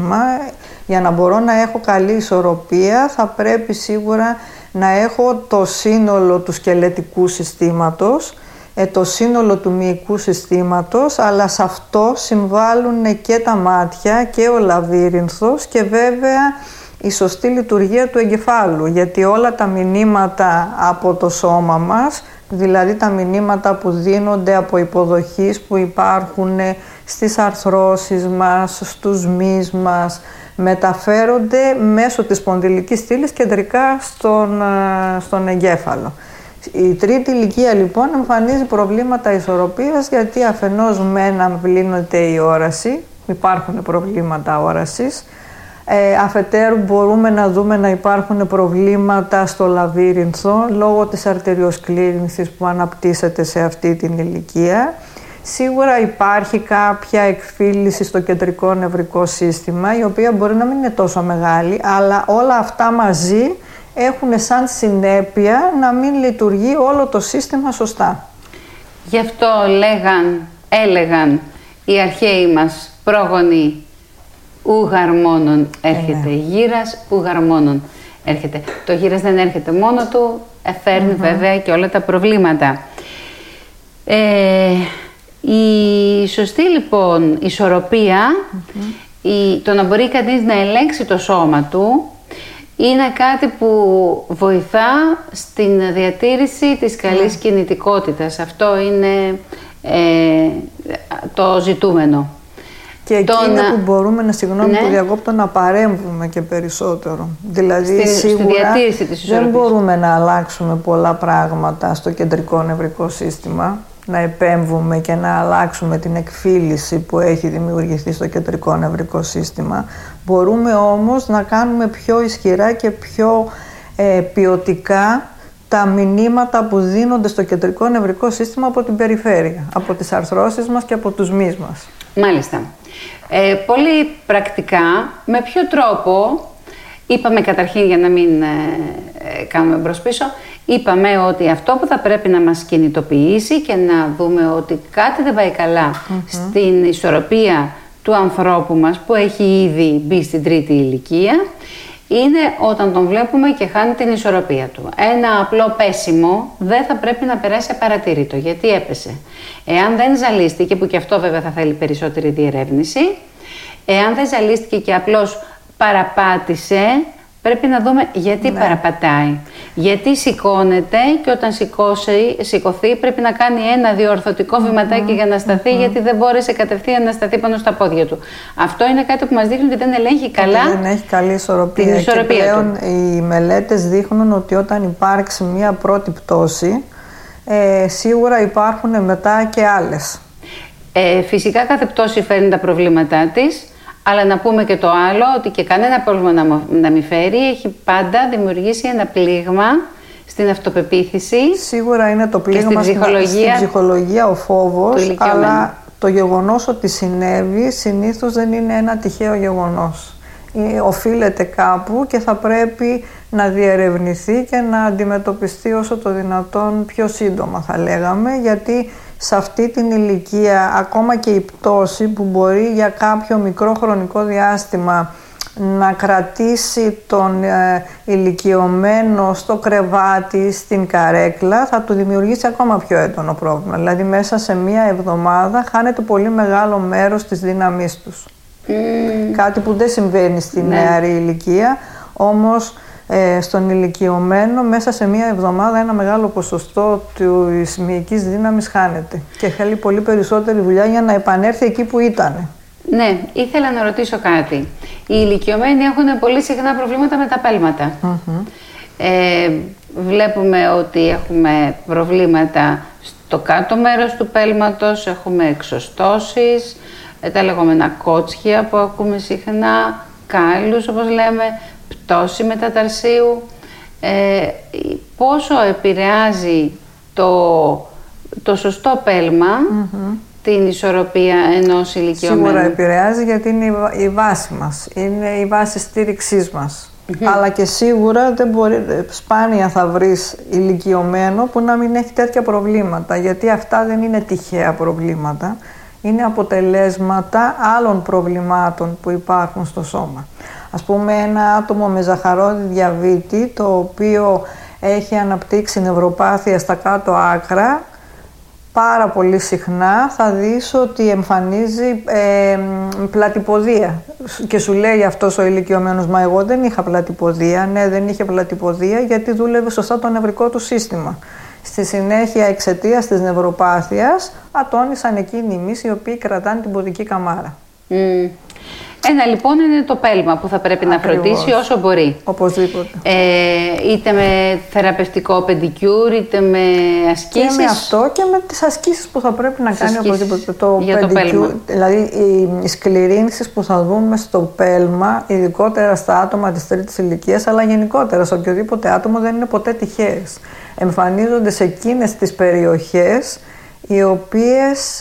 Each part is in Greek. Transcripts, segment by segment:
Για να μπορώ να έχω καλή ισορροπία θα πρέπει σίγουρα να έχω το σύνολο του σκελετικού συστήματος, το σύνολο του μυϊκού συστήματος, αλλά σε αυτό συμβάλλουν και τα μάτια και ο λαβύρινθος και βέβαια η σωστή λειτουργία του εγκεφάλου, γιατί όλα τα μηνύματα από το σώμα μας, δηλαδή τα μηνύματα που δίνονται από υποδοχής που υπάρχουν στις αρθρώσεις μας, στους μυς μας, μεταφέρονται μέσω της σπονδυλικής στήλης κεντρικά στον εγκέφαλο. Η τρίτη ηλικία λοιπόν εμφανίζει προβλήματα ισορροπίας, γιατί αφενός μεν αμβλύνεται η όραση, υπάρχουν προβλήματα όρασης, αφετέρου μπορούμε να δούμε να υπάρχουν προβλήματα στο λαβύρινθο λόγω της αρτηριοσκλήρυνσης που αναπτύσσεται σε αυτή την ηλικία. Σίγουρα υπάρχει κάποια εκφύλιση στο κεντρικό νευρικό σύστημα, η οποία μπορεί να μην είναι τόσο μεγάλη, αλλά όλα αυτά μαζί έχουν σαν συνέπεια να μην λειτουργεί όλο το σύστημα σωστά. Γι' αυτό έλεγαν οι αρχαίοι μας πρόγονοι, ου γαρμόνων έρχεται γύρας, ου γαρμόνων έρχεται. Το γύρας δεν έρχεται μόνο του, φέρνει βέβαια και όλα τα προβλήματα. Η σωστή λοιπόν ισορροπία, το να μπορεί κανείς να ελέγξει το σώμα του, είναι κάτι που βοηθά στην διατήρηση της καλής κινητικότητας. Αυτό είναι το ζητούμενο. Και εκεί είναι που μπορούμε, που διακόπτω, να παρέμβουμε και περισσότερο. Δηλαδή σίγουρα στη διατήρηση της ισορροπίας. Δεν μπορούμε να αλλάξουμε πολλά πράγματα στο κεντρικό νευρικό σύστημα, να επέμβουμε και να αλλάξουμε την εκφύλιση που έχει δημιουργηθεί στο κεντρικό νευρικό σύστημα. Μπορούμε όμως να κάνουμε πιο ισχυρά και πιο ποιοτικά τα μηνύματα που δίνονται στο κεντρικό νευρικό σύστημα από την περιφέρεια, από τις αρθρώσεις μας και από τους μυς μας. Μάλιστα. Πολύ πρακτικά, με ποιο τρόπο, είπαμε καταρχήν για να μην κάνουμε μπρος-πίσω, είπαμε ότι αυτό που θα πρέπει να μας κινητοποιήσει και να δούμε ότι κάτι δεν πάει καλά στην ισορροπία του ανθρώπου μας που έχει ήδη μπει στην τρίτη ηλικία, είναι όταν τον βλέπουμε και χάνει την ισορροπία του. Ένα απλό πέσιμο δεν θα πρέπει να περάσει απαρατήρητο, γιατί έπεσε. Εάν δεν ζαλίστηκε, που και αυτό βέβαια θα θέλει περισσότερη διερεύνηση, εάν δεν ζαλίστηκε και απλώς παραπάτησε, πρέπει να δούμε γιατί παραπατάει. Γιατί σηκώνεται και όταν σηκωθεί πρέπει να κάνει ένα διορθωτικό βηματάκι για να σταθεί, γιατί δεν μπόρεσε κατευθείαν να σταθεί πάνω στα πόδια του. Αυτό είναι κάτι που μας δείχνει ότι δεν ελέγχει καλά. Δεν έχει καλή ισορροπία. Την ισορροπία και πλέον του. Οι μελέτες δείχνουν ότι όταν υπάρξει μία πρώτη πτώση, σίγουρα υπάρχουν μετά και άλλες. Φυσικά κάθε πτώση φέρνει τα προβλήματά της. Αλλά να πούμε και το άλλο, ότι και κανένα πρόβλημα να μην φέρει, έχει πάντα δημιουργήσει ένα πλήγμα στην αυτοπεποίθηση. Σίγουρα είναι το πλήγμα στην ψυχολογία, ο φόβος, αλλά το γεγονός ότι συνέβη συνήθως δεν είναι ένα τυχαίο γεγονός. Οφείλεται κάπου και θα πρέπει να διερευνηθεί και να αντιμετωπιστεί όσο το δυνατόν πιο σύντομα, θα λέγαμε, γιατί σε αυτή την ηλικία ακόμα και η πτώση που μπορεί για κάποιο μικρό χρονικό διάστημα να κρατήσει τον ηλικιωμένο στο κρεβάτι, στην καρέκλα, θα του δημιουργήσει ακόμα πιο έντονο πρόβλημα. Δηλαδή μέσα σε μία εβδομάδα χάνεται πολύ μεγάλο μέρος της δύναμής τους. Κάτι που δεν συμβαίνει στη νεαρή ηλικία, όμως στον ηλικιωμένο μέσα σε μία εβδομάδα ένα μεγάλο ποσοστό της μυϊκής δύναμης χάνεται και θέλει πολύ περισσότερη δουλειά για να επανέλθει εκεί που ήταν. Ναι, ήθελα να ρωτήσω κάτι. Οι ηλικιωμένοι έχουν πολύ συχνά προβλήματα με τα πέλματα. Βλέπουμε ότι έχουμε προβλήματα στο κάτω μέρος του πέλματος, έχουμε εξωστώσεις, τα λεγόμενα κότσια που ακούμε συχνά, κάλους όπως λέμε, πτώση μεταταρσίου. Πόσο επηρεάζει το σωστό πέλμα την ισορροπία ενός ηλικιωμένου? Σίγουρα επηρεάζει, γιατί είναι η βάση μας, είναι η βάση στήριξής μας. Αλλά και σίγουρα σπάνια θα βρεις ηλικιωμένο που να μην έχει τέτοια προβλήματα, γιατί αυτά δεν είναι τυχαία προβλήματα. είναι αποτελέσματα άλλων προβλημάτων που υπάρχουν στο σώμα. Ας πούμε, ένα άτομο με ζαχαρόδι διαβήτη, το οποίο έχει αναπτύξει νευροπάθεια στα κάτω άκρα, πάρα πολύ συχνά θα δεις ότι εμφανίζει πλατυποδία και σου λέει αυτός ο ηλικιωμένος, μα εγώ δεν είχα πλατυποδία. Ναι, δεν είχε πλατυποδία γιατί δούλευε σωστά το νευρικό του σύστημα. Στη συνέχεια, εξαιτίας της νευροπάθειας, ατώνησαν εκείνοι οι μυς οι οποίοι κρατάνε την ποδική καμάρα. Ένα λοιπόν είναι το πέλμα που θα πρέπει να φροντίσει όσο μπορεί. Οπωσδήποτε. Είτε με θεραπευτικό πεντικιούρ, είτε με ασκήσεις. Και με αυτό και με τις ασκήσεις που θα πρέπει να κάνει οπωσδήποτε. Για το πέλμα. Δηλαδή οι σκληρύνσεις που θα δούμε στο πέλμα, ειδικότερα στα άτομα της τρίτης ηλικίας, αλλά γενικότερα σε οποιοδήποτε άτομο, δεν είναι ποτέ τυχαίες. Εμφανίζονται σε εκείνες τις περιοχές οι οποίες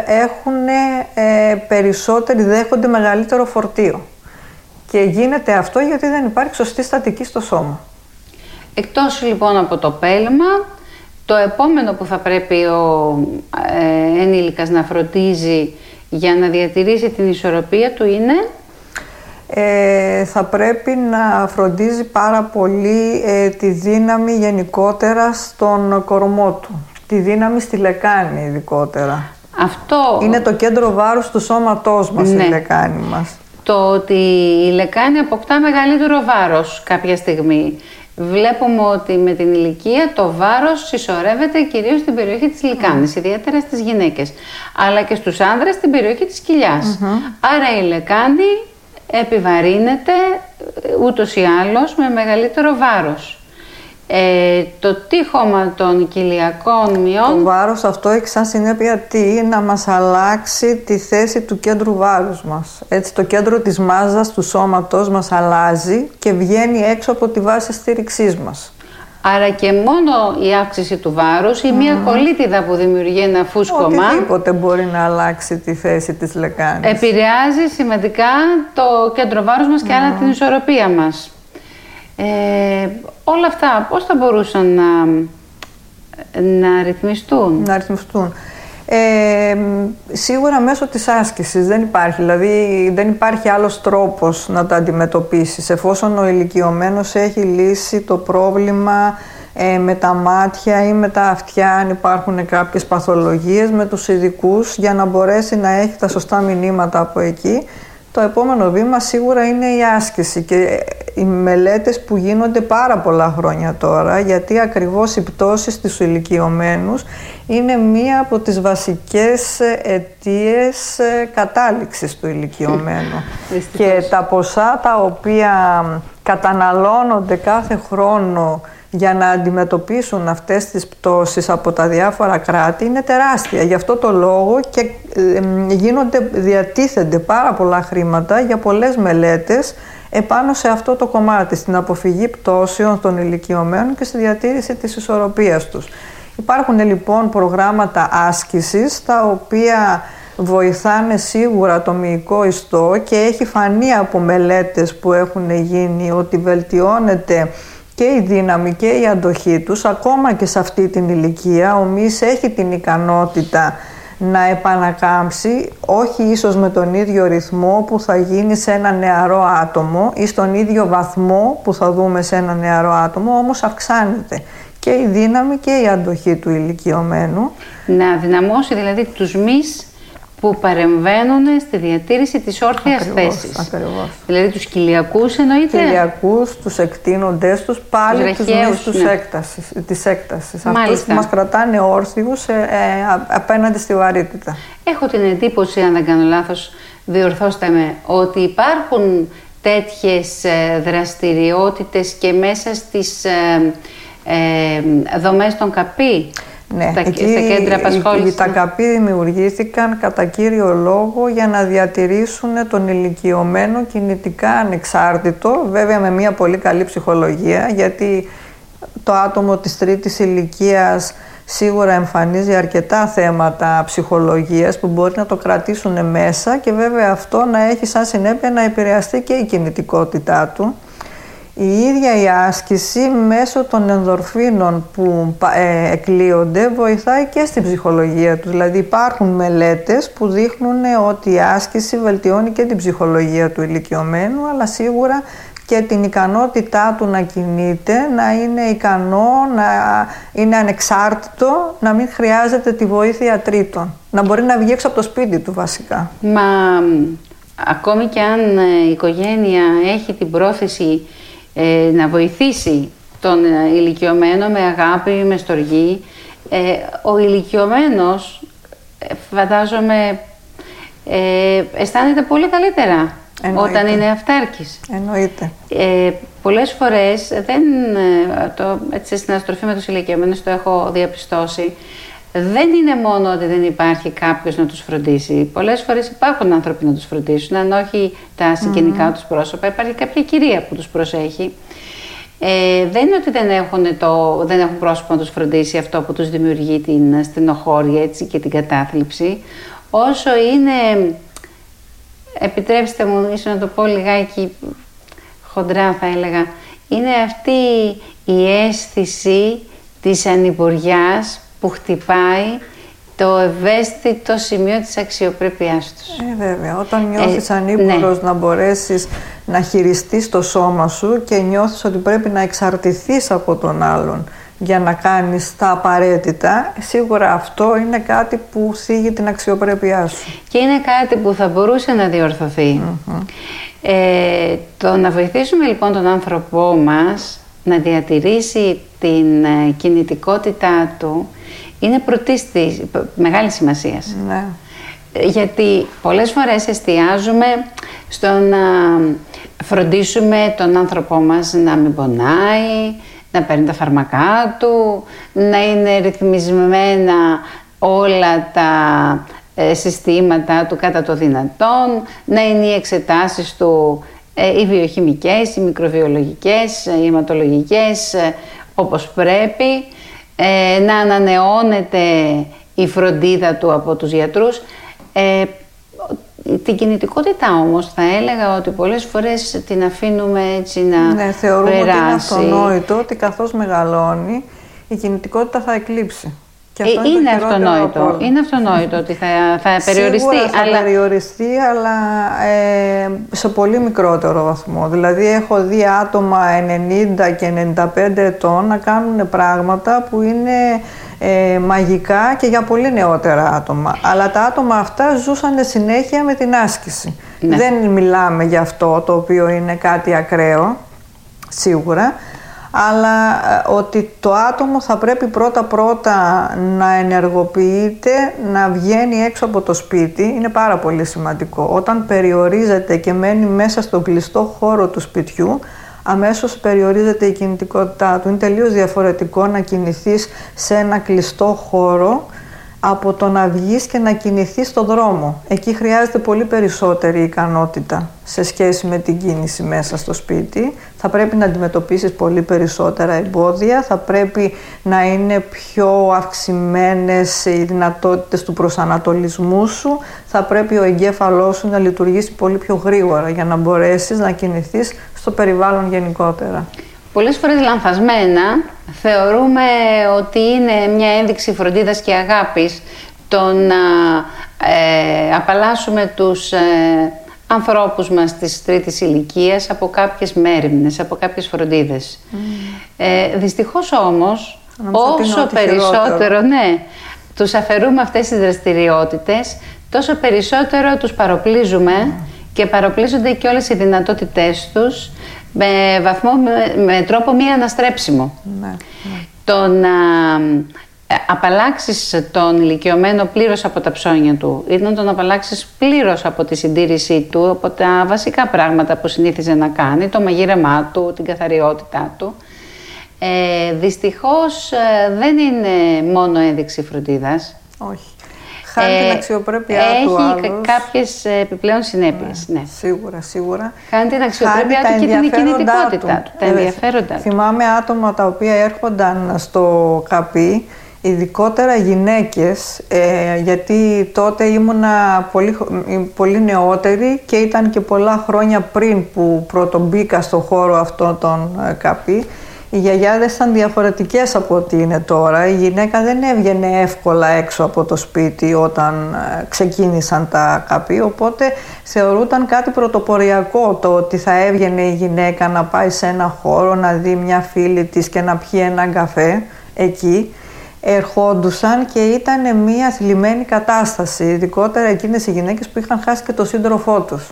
δέχονται μεγαλύτερο φορτίο. Και γίνεται αυτό γιατί δεν υπάρχει σωστή στατική στο σώμα. Εκτός λοιπόν από το πέλμα, το επόμενο που θα πρέπει ο ενήλικας να φροντίζει για να διατηρήσει την ισορροπία του είναι... θα πρέπει να φροντίζει πάρα πολύ τη δύναμη γενικότερα στον κορμό του. Τη δύναμη στη λεκάνη ειδικότερα. Αυτό... είναι το κέντρο βάρους του σώματός μας, η λεκάνη μας. Το ότι η λεκάνη αποκτά μεγαλύτερο βάρος κάποια στιγμή. Βλέπουμε ότι με την ηλικία το βάρος συσσωρεύεται κυρίως στην περιοχή της λεκάνης, ιδιαίτερα στις γυναίκες. Αλλά και στους άνδρες στην περιοχή της κοιλιάς. Άρα η λεκάνη επιβαρύνεται ούτως ή άλλως με μεγαλύτερο βάρος. Το τείχομα των κοιλιακών μειών... Το βάρος αυτό έχει σαν συνέπεια να μας αλλάξει τη θέση του κέντρου βάρους μας. Έτσι το κέντρο της μάζας του σώματος μας αλλάζει και βγαίνει έξω από τη βάση στήριξής μας. Άρα και μόνο η αύξηση του βάρους ή μια κολλήτιδα που δημιουργεί ένα φούσκωμα... Οτιδήποτε μπορεί να αλλάξει τη θέση της λεκάνης. Επηρεάζει σημαντικά το κέντρο βάρους μας και άρα την ισορροπία μας. Όλα αυτά πώς θα μπορούσαν να ρυθμιστούν? Να ρυθμιστούν. Σίγουρα μέσω της άσκησης δεν υπάρχει. Δηλαδή δεν υπάρχει άλλος τρόπος να τα αντιμετωπίσεις. Εφόσον ο ηλικιωμένος έχει λύσει το πρόβλημα με τα μάτια ή με τα αυτιά, αν υπάρχουν κάποιες παθολογίες, με τους ειδικούς, για να μπορέσει να έχει τα σωστά μηνύματα από εκεί, το επόμενο βήμα σίγουρα είναι η άσκηση και οι μελέτες που γίνονται πάρα πολλά χρόνια τώρα, γιατί ακριβώς οι πτώσεις στους ηλικιωμένους είναι μία από τις βασικές αιτίες κατάληξης του ηλικιωμένου. Και τα ποσά τα οποία καταναλώνονται κάθε χρόνο για να αντιμετωπίσουν αυτές τις πτώσεις από τα διάφορα κράτη είναι τεράστια. Γι' αυτό το λόγο και διατίθενται πάρα πολλά χρήματα για πολλές μελέτες επάνω σε αυτό το κομμάτι, στην αποφυγή πτώσεων των ηλικιωμένων και στη διατήρηση της ισορροπίας τους. Υπάρχουν λοιπόν προγράμματα άσκησης τα οποία βοηθάνε σίγουρα το μυϊκό ιστό και έχει φανεί από μελέτες που έχουν γίνει ότι βελτιώνεται και η δύναμη και η αντοχή τους. Ακόμα και σε αυτή την ηλικία ο μυς έχει την ικανότητα να επανακάμψει, όχι ίσως με τον ίδιο ρυθμό που θα γίνει σε ένα νεαρό άτομο ή στον ίδιο βαθμό που θα δούμε σε ένα νεαρό άτομο, όμως αυξάνεται και η δύναμη και η αντοχή του ηλικιωμένου. Να δυναμώσει δηλαδή τους μυς που παρεμβαίνουν στη διατήρηση της όρθιας θέσης. Ακριβώς. Δηλαδή τους κοιλιακούς εννοείται. Κοιλιακούς, τους εκτείνοντές τους, πάλι τους μυς της έκτασης. Αυτούς που μας κρατάνε όρθιους απέναντι στη βαρύτητα. Έχω την εντύπωση, αν δεν κάνω λάθος, διορθώστε με, ότι υπάρχουν τέτοιες δραστηριότητες και μέσα στις δομές των ΚΑΠΗ. Ναι, στα κέντρα απασχόλησης. Τα ΚΑΠΗ δημιουργήθηκαν κατά κύριο λόγο για να διατηρήσουν τον ηλικιωμένο κινητικά ανεξάρτητο, βέβαια με μια πολύ καλή ψυχολογία, γιατί το άτομο της τρίτης ηλικίας σίγουρα εμφανίζει αρκετά θέματα ψυχολογίας που μπορεί να το κρατήσουν μέσα και βέβαια αυτό να έχει σαν συνέπεια να επηρεαστεί και η κινητικότητά του. Η ίδια η άσκηση μέσω των ενδορφίνων που εκλείονται βοηθάει και στην ψυχολογία του. Δηλαδή υπάρχουν μελέτες που δείχνουν ότι η άσκηση βελτιώνει και την ψυχολογία του ηλικιωμένου, αλλά σίγουρα και την ικανότητά του να κινείται, να είναι ικανό, να είναι ανεξάρτητο, να μην χρειάζεται τη βοήθεια τρίτων. Να μπορεί να βγει έξω από το σπίτι του βασικά. Μα ακόμη και αν η οικογένεια έχει την πρόθεση να βοηθήσει τον ηλικιωμένο με αγάπη, με στοργή, ο ηλικιωμένος φαντάζομαι αισθάνεται πολύ καλύτερα. Εννοείται. Όταν είναι αυτάρκης. Εννοείται. Πολλές φορές, έτσι στην αναστροφή με τους ηλικιωμένους το έχω διαπιστώσει, δεν είναι μόνο ότι δεν υπάρχει κάποιος να τους φροντίσει. Πολλές φορές υπάρχουν άνθρωποι να τους φροντίσουν, αν όχι τα συγγενικά τους πρόσωπα, υπάρχει κάποια κυρία που τους προσέχει. Δεν είναι ότι δεν έχουν πρόσωπο να τους φροντίσει, αυτό που τους δημιουργεί την στενοχώρια, έτσι, και την κατάθλιψη, όσο είναι, επιτρέψτε μου ίσως να το πω λιγάκι χοντρά θα έλεγα, είναι αυτή η αίσθηση της ανηποριάς που χτυπάει το ευαίσθητο σημείο της αξιοπρέπειάς τους. Βέβαια, όταν νιώθεις ανήπορος, ναι, να μπορέσεις να χειριστείς το σώμα σου και νιώθεις ότι πρέπει να εξαρτηθείς από τον άλλον για να κάνεις τα απαραίτητα, σίγουρα αυτό είναι κάτι που θίγει την αξιοπρέπειά σου. Και είναι κάτι που θα μπορούσε να διορθωθεί. Το να βοηθήσουμε λοιπόν τον άνθρωπό μας να διατηρήσει την κινητικότητά του είναι πρωτίστης μεγάλη σημασίας. Ναι. Γιατί πολλές φορές εστιάζουμε στο να φροντίσουμε τον άνθρωπό μας να μην πονάει, να παίρνει τα φάρμακά του, να είναι ρυθμισμένα όλα τα συστήματα του κατά το δυνατόν, να είναι οι εξετάσεις του οι βιοχημικές, οι μικροβιολογικές, οι αιματολογικές όπως πρέπει, να ανανεώνεται η φροντίδα του από τους γιατρούς. Την κινητικότητα όμως θα έλεγα ότι πολλές φορές την αφήνουμε έτσι να περάσει. Θεωρούμε ότι είναι αυτονόητο ότι καθώς μεγαλώνει η κινητικότητα θα εκλείψει. Και αυτό είναι αυτονόητο. Είναι αυτονόητο ότι θα περιοριστεί. Σίγουρα θα περιοριστεί, αλλά σε πολύ μικρότερο βαθμό. Δηλαδή έχω δει άτομα 90 και 95 ετών να κάνουν πράγματα που είναι μαγικά και για πολύ νεότερα άτομα. Αλλά τα άτομα αυτά ζούσαν συνέχεια με την άσκηση. Ναι. Δεν μιλάμε για αυτό το οποίο είναι κάτι ακραίο, σίγουρα. Αλλά ότι το άτομο θα πρέπει πρώτα-πρώτα να ενεργοποιείται, να βγαίνει έξω από το σπίτι, είναι πάρα πολύ σημαντικό. Όταν περιορίζεται και μένει μέσα στον κλειστό χώρο του σπιτιού, αμέσως περιορίζεται η κινητικότητά του. Είναι τελείως διαφορετικό να κινηθείς σε ένα κλειστό χώρο από το να βγεις και να κινηθείς στον δρόμο. Εκεί χρειάζεται πολύ περισσότερη ικανότητα σε σχέση με την κίνηση μέσα στο σπίτι. Θα πρέπει να αντιμετωπίσεις πολύ περισσότερα εμπόδια, θα πρέπει να είναι πιο αυξημένες οι δυνατότητες του προσανατολισμού σου, θα πρέπει ο εγκέφαλός σου να λειτουργήσει πολύ πιο γρήγορα για να μπορέσεις να κινηθείς στο περιβάλλον γενικότερα. Πολλές φορές λανθασμένα θεωρούμε ότι είναι μια ένδειξη φροντίδας και αγάπης το να απαλλάσσουμε τους ανθρώπους μας της τρίτης ηλικίας από κάποιες μέριμνες, από κάποιες φροντίδες. Δυστυχώς όμως, όσο περισσότερο τους αφαιρούμε αυτές τις δραστηριότητες, τόσο περισσότερο τους παροπλίζουμε και παροπλίζονται και όλες οι δυνατότητές τους με τρόπο μη αναστρέψιμο. Το να απαλλάξεις τον ηλικιωμένο πλήρως από τα ψώνια του ή να τον απαλλάξεις πλήρως από τη συντήρησή του, από τα βασικά πράγματα που συνήθιζε να κάνει, το μαγείρεμά του, την καθαριότητά του, δυστυχώς δεν είναι μόνο ένδειξη φροντίδας. Όχι. Χάνει την αξιοπρέπειά του άλλος. Έχει κάποιες επιπλέον συνέπειες. Ναι. Σίγουρα. Χάνει την αξιοπρέπειά του και την κινητικότητά του. Τα ενδιαφέροντα του. Θυμάμαι άτομα τα οποία έρχονταν στο ΚΑΠΗ ειδικότερα γυναίκες, γιατί τότε ήμουνα πολύ νεότερη και ήταν και πολλά χρόνια πριν που πρώτο μπήκα στο χώρο αυτό των ΚΑΠΗ. Οι γιαγιάδες ήταν διαφορετικές από ό,τι είναι τώρα. Η γυναίκα δεν έβγαινε εύκολα έξω από το σπίτι όταν ξεκίνησαν τα ΚΑΠΗ, οπότε θεωρούταν κάτι πρωτοποριακό το ότι θα έβγαινε η γυναίκα να πάει σε ένα χώρο, να δει μια φίλη της και να πιει έναν καφέ εκεί. Ερχόντουσαν και ήταν μια θλιμμένη κατάσταση, ειδικότερα εκείνες οι γυναίκες που είχαν χάσει και τον σύντροφό τους.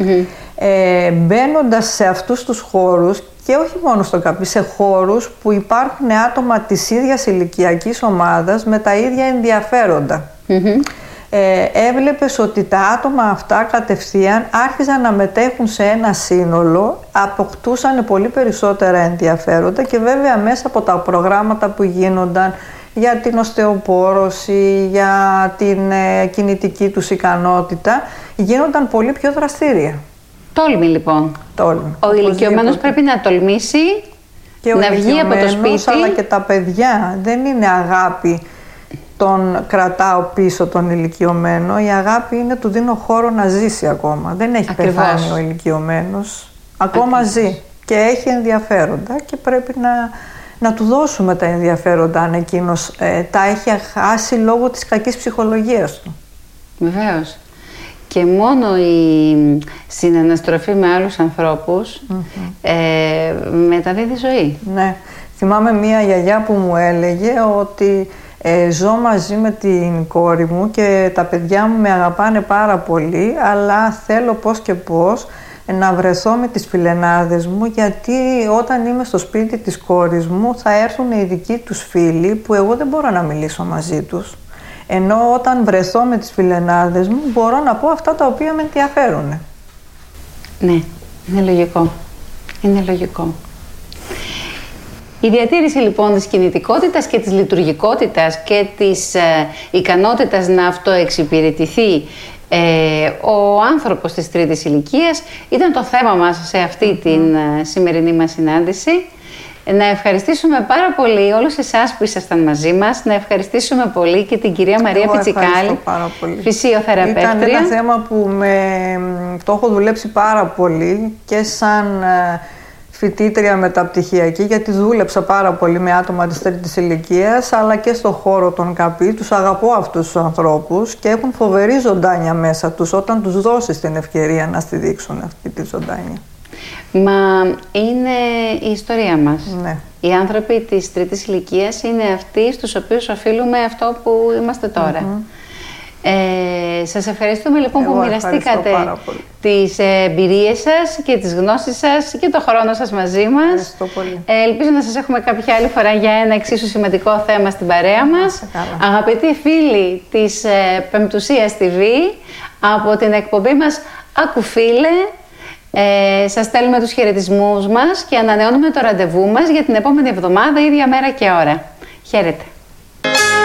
Μπαίνοντας σε αυτούς τους χώρους, και όχι μόνο στο ΚΑΠΗ, σε χώρους που υπάρχουν άτομα της ίδιας ηλικιακής ομάδας με τα ίδια ενδιαφέροντα. Έβλεπες ότι τα άτομα αυτά κατευθείαν άρχιζαν να μετέχουν σε ένα σύνολο, αποκτούσαν πολύ περισσότερα ενδιαφέροντα και βέβαια μέσα από τα προγράμματα που γίνονταν για την οστεοπόρωση, για την κινητική τους ικανότητα, γίνονταν πολύ πιο δραστήρια. Τόλμη λοιπόν. Τόλμη. Ο ηλικιωμένος πρέπει να τολμήσει, και να βγει από το σπίτι. Αλλά και τα παιδιά. Δεν είναι αγάπη τον κρατάω πίσω τον ηλικιωμένο. Η αγάπη είναι του δίνω χώρο να ζήσει ακόμα. Δεν έχει πεθάνει ο ηλικιωμένος. Ακόμα ζει και έχει ενδιαφέροντα και πρέπει να του δώσουμε τα ενδιαφέροντα αν εκείνος τα έχει χάσει λόγω της κακής ψυχολογίας του. Βεβαίως. Και μόνο η συναναστροφή με άλλους ανθρώπους μεταδίδει ζωή. Ναι. Θυμάμαι μία γιαγιά που μου έλεγε ότι ζω μαζί με την κόρη μου και τα παιδιά μου με αγαπάνε πάρα πολύ, αλλά θέλω πώς και πώς να βρεθώ με τις φιλενάδες μου, γιατί όταν είμαι στο σπίτι της κόρης μου θα έρθουν οι δικοί τους φίλοι που εγώ δεν μπορώ να μιλήσω μαζί τους. Ενώ όταν βρεθώ με τις φιλενάδες μου μπορώ να πω αυτά τα οποία με ενδιαφέρουν. Ναι, είναι λογικό. Είναι λογικό. Η διατήρηση λοιπόν της κινητικότητας και της λειτουργικότητας και της ικανότητας να αυτοεξυπηρετηθεί ο άνθρωπος της τρίτης ηλικίας ήταν το θέμα μας σε αυτή την σημερινή μας συνάντηση. Να ευχαριστήσουμε πάρα πολύ όλους εσάς που ήσασταν μαζί μας, να ευχαριστήσουμε πολύ και την κυρία Μαρία Πιτσικάλη, φυσιοθεραπεύτρια. Ήταν ένα θέμα που το έχω δουλέψει πάρα πολύ και σαν φοιτήτρια μεταπτυχιακή, γιατί δούλεψα πάρα πολύ με άτομα της τρίτης ηλικίας, αλλά και στο χώρο των ΚΑΠΗ. Τους αγαπώ αυτούς τους ανθρώπους και έχουν φοβερή ζωντάνια μέσα τους όταν τους δώσεις την ευκαιρία να στη δείξουν αυτή τη ζωντάνια. Μα είναι η ιστορία μας. Ναι. Οι άνθρωποι της τρίτης ηλικίας είναι αυτοί στους οποίους οφείλουμε αυτό που είμαστε τώρα. Σας ευχαριστούμε λοιπόν που μοιραστήκατε τις εμπειρίες σας και τις γνώσεις σας και το χρόνο σας μαζί μας. Ευχαριστώ πολύ. Ελπίζω να σας έχουμε κάποια άλλη φορά για ένα εξίσου σημαντικό θέμα στην παρέα μας. Αγαπητοί φίλοι της Πεμπτουσίας TV, από την εκπομπή μας Άκου Φίλε, σας στέλνουμε τους χαιρετισμούς μας και ανανεώνουμε το ραντεβού μας για την επόμενη εβδομάδα, ίδια μέρα και ώρα. Χαίρετε.